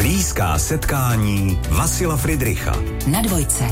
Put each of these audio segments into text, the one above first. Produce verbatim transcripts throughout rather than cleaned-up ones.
Blízká setkání Vasila Fridricha na Dvojce.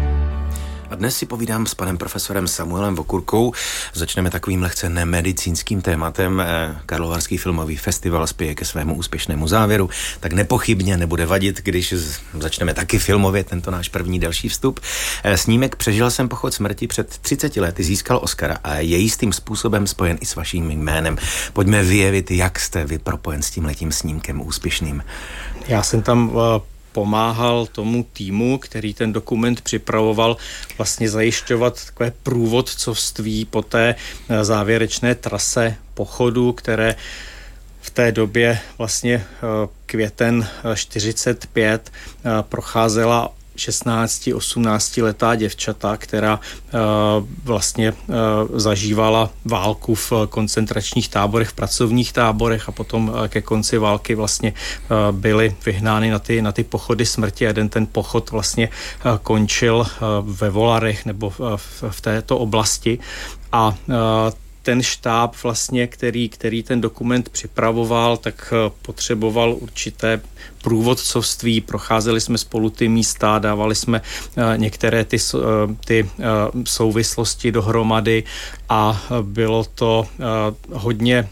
A dnes si povídám s panem profesorem Samuelem Vokurkou. Začneme takovým lehce nemedicínským tématem. Karlovarský filmový festival spěje ke svému úspěšnému závěru, tak nepochybně nebude vadit, když začneme taky filmově tento náš první další vstup. Snímek Přežil jsem pochod smrti před třiceti lety získal Oscara a je jistým způsobem spojen i s vaším jménem. Pojďme vyjevit, jak jste vy propojen s tímhletím snímkem úspěšným. Já jsem tam uh... pomáhal tomu týmu, který ten dokument připravoval, vlastně zajišťovat takové průvodcovství po té závěrečné trase pochodu, které v té době vlastně květen čtyřicet pět procházela šestnácti osmnácti letá děvčata, která uh, vlastně uh, zažívala válku v koncentračních táborech, v pracovních táborech a potom uh, ke konci války vlastně uh, byly vyhnány na ty, na ty pochody smrti. Jeden ten pochod vlastně uh, končil uh, ve Volarech nebo uh, v, v této oblasti a uh, ten štáb vlastně, který, který ten dokument připravoval, tak potřeboval určité průvodcovství, procházeli jsme spolu ty místa, dávali jsme některé ty, ty souvislosti dohromady a bylo to hodně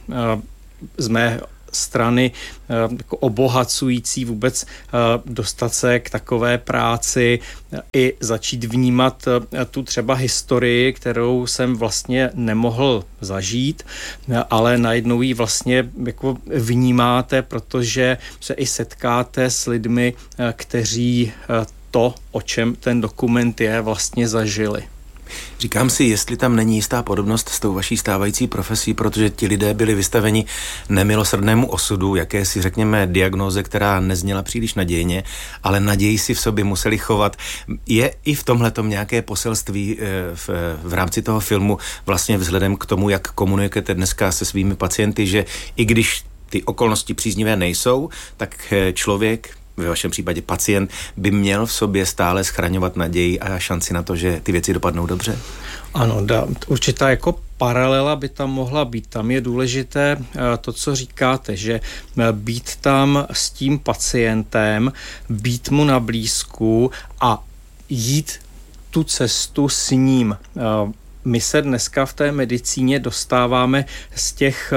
z mé strany jako obohacující vůbec dostat se k takové práci i začít vnímat tu třeba historii, kterou jsem vlastně nemohl zažít, ale najednou ji vlastně jako vnímáte, protože se i setkáte s lidmi, kteří to, o čem ten dokument je, vlastně zažili. Říkám si, jestli tam není jistá podobnost s tou vaší stávající profesí, protože ti lidé byli vystaveni nemilosrdnému osudu, jakési, řekněme, diagnóze, která nezněla příliš nadějně, ale naději si v sobě museli chovat. Je i v tomhletom nějaké poselství v, v rámci toho filmu vlastně vzhledem k tomu, jak komunikujete dneska se svými pacienty, že i když ty okolnosti příznivé nejsou, tak člověk, ve vašem případě pacient, by měl v sobě stále schraňovat naději a šanci na to, že ty věci dopadnou dobře? Ano, da, určitá jako paralela by tam mohla být. Tam je důležité to, co říkáte, že být tam s tím pacientem, být mu na blízku a jít tu cestu s ním. My se dneska v té medicíně dostáváme z těch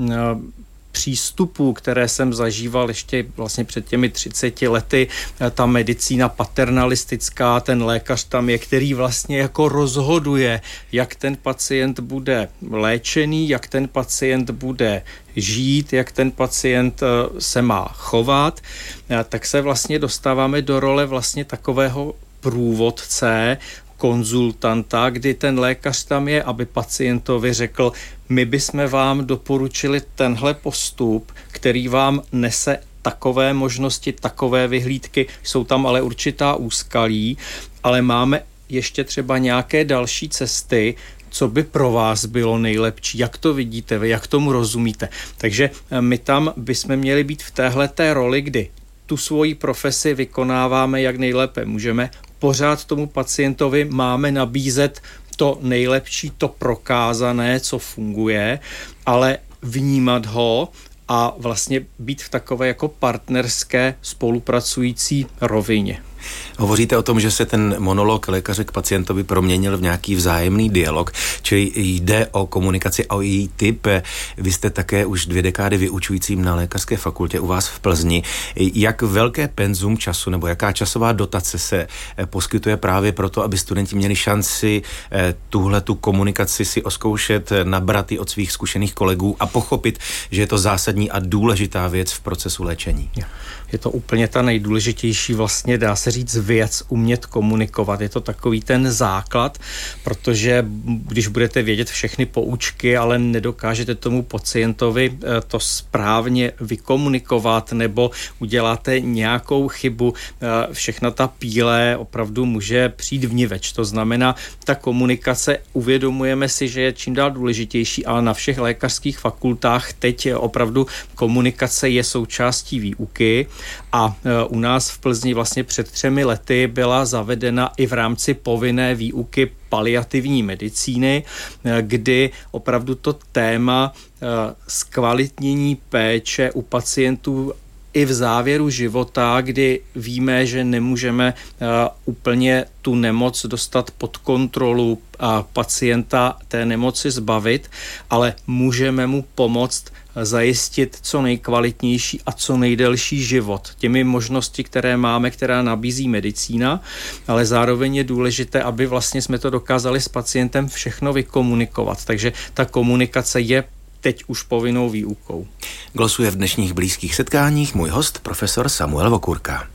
přístupů, které jsem zažíval ještě vlastně před těmi třiceti lety, ta medicína paternalistická, ten lékař tam je, který vlastně jako rozhoduje, jak ten pacient bude léčený, jak ten pacient bude žít, jak ten pacient se má chovat, tak se vlastně dostáváme do role vlastně takového průvodce, konzultanta, kdy ten lékař tam je, aby pacientovi řekl, my bychom vám doporučili tenhle postup, který vám nese takové možnosti, takové vyhlídky, jsou tam ale určitá úskalí, ale máme ještě třeba nějaké další cesty, co by pro vás bylo nejlepší, jak to vidíte vy, jak tomu rozumíte. Takže my tam bychom měli být v téhleté roli, kdy tu svoji profesi vykonáváme, jak nejlépe můžeme, pořád tomu pacientovi máme nabízet to nejlepší, to prokázané, co funguje, ale vnímat ho a vlastně být v takové jako partnerské spolupracující rovině. Hovoříte o tom, že se ten monolog lékaře k pacientovi proměnil v nějaký vzájemný dialog, čili jde o komunikaci, o její typ. Vy jste také už dvě dekády vyučujícím na lékařské fakultě u vás v Plzni. Jak velké penzum času nebo jaká časová dotace se poskytuje právě proto, aby studenti měli šanci tuhletu komunikaci si oskoušet, nabrat ji od svých zkušených kolegů a pochopit, že je to zásadní a důležitá věc v procesu léčení? Je to úplně ta nejdůležitější vlastně, dá se říct, věc, umět komunikovat. Je to takový ten základ, protože když budete vědět všechny poučky, ale nedokážete tomu pacientovi to správně vykomunikovat nebo uděláte nějakou chybu, všechna ta píle opravdu může přijít vniveč. To znamená, ta komunikace, uvědomujeme si, že je čím dál důležitější, ale na všech lékařských fakultách teď opravdu komunikace je součástí výuky a u nás v Plzni vlastně před třemi lety byla zavedena i v rámci povinné výuky paliativní medicíny, kdy opravdu to téma zkvalitnění péče u pacientů i v závěru života, kdy víme, že nemůžeme uh, úplně tu nemoc dostat pod kontrolu a pacienta té nemoci zbavit, ale můžeme mu pomoct zajistit co nejkvalitnější a co nejdelší život těmi možnosti, které máme, která nabízí medicína, ale zároveň je důležité, aby vlastně jsme to dokázali s pacientem všechno vykomunikovat. Takže ta komunikace je teď už povinnou výukou. Glosuje v dnešních blízkých setkáních můj host, profesor Samuel Vokurka.